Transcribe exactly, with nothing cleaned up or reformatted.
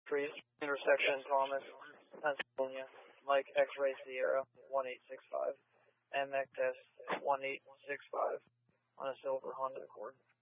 Street, intersection Thomas, Pennsylvania, Mike X-Ray Sierra, one eight six five, M X S one eight six five, on a silver Honda Accord.